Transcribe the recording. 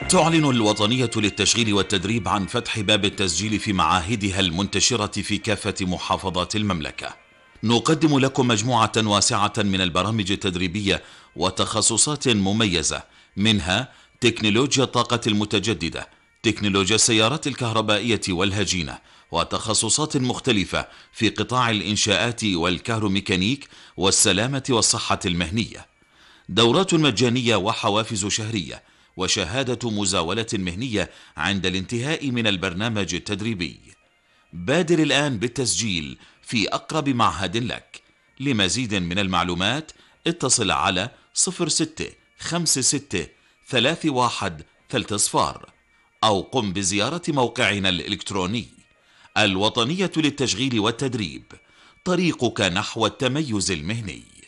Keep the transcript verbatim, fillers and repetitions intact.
تعلن الوطنية للتشغيل والتدريب عن فتح باب التسجيل في معاهدها المنتشرة في كافة محافظات المملكة. نقدم لكم مجموعة واسعة من البرامج التدريبية وتخصصات مميزة، منها تكنولوجيا الطاقة المتجددة، تكنولوجيا السيارات الكهربائية والهجينة، وتخصصات مختلفة في قطاع الإنشاءات والكهروميكانيك والسلامة والصحة المهنية. دورات مجانية وحوافز شهرية وشهادة مزاولة مهنية عند الانتهاء من البرنامج التدريبي. بادر الآن بالتسجيل في أقرب معهد لك. لمزيد من المعلومات اتصل على صفر ستة خمسة ستة ثلاثة واحد ثلاثة صفار أو قم بزيارة موقعنا الإلكتروني. الوطنية للتشغيل والتدريب، طريقك نحو التميز المهني.